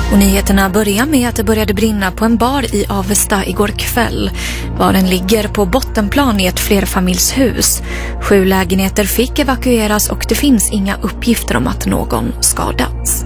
Och nyheterna börjar med att det började brinna på en bar i Avesta igår kväll. Baren ligger på bottenplan i ett flerfamiljshus. 7 lägenheter fick evakueras och det finns inga uppgifter om att någon skadats.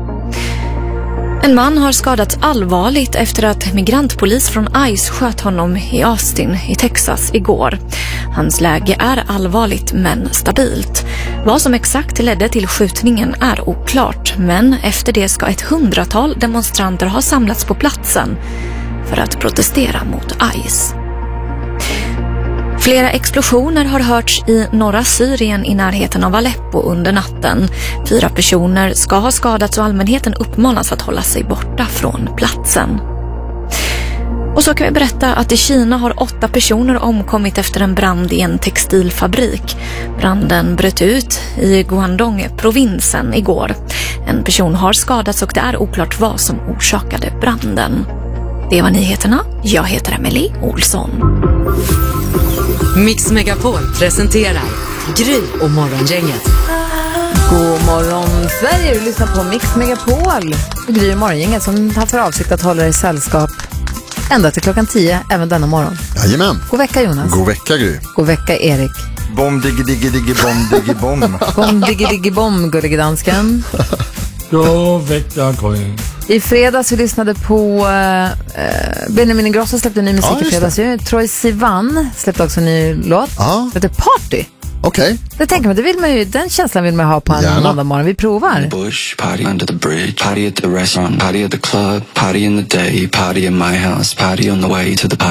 En man har skadats allvarligt efter att migrantpolis från ICE sköt honom i Austin i Texas igår. Hans läge är allvarligt men stabilt. Vad som exakt ledde till skjutningen är oklart, men efter det ska ett 100-tal demonstranter ha samlats på platsen för att protestera mot ICE. Flera explosioner har hörts i norra Syrien i närheten av Aleppo under natten. 4 personer ska ha skadats och allmänheten uppmanas att hålla sig borta från platsen. Och så kan vi berätta att i Kina har 8 personer omkommit efter en brand i en textilfabrik. Branden bröt ut i Guangdong-provinsen igår. En person har skadats och det är oklart vad som orsakade branden. Det var nyheterna. Jag heter Emily Olsson. Mix Megapol presenterar Gry och Morgongänget. God morgon Sverige, du lyssnar på Mix Megapol. Gry och Morgongänget som har för avsikt att hålla dig i sällskap ända till klockan 10, även denna morgon. Jajamän. God vecka Jonas. God vecka Gry. God vecka Erik. Bom diggi diggi diggi bom diggi bom. Bom diggi diggi bom, gullige dansken. God vecka Gry. I fredags vi lyssnade på Benjamin Ingrosso släppte ny musik i fredags. Troye Sivan släppte också en ny låt. Det heter Party. Okej. Det tänker man, det vill man ju, den känslan vill man ha på en måndag morgon. Vi provar. Bush, party under the bridge, party at the restaurant, party at the club, party in the day, party in my house, party on the way to the party.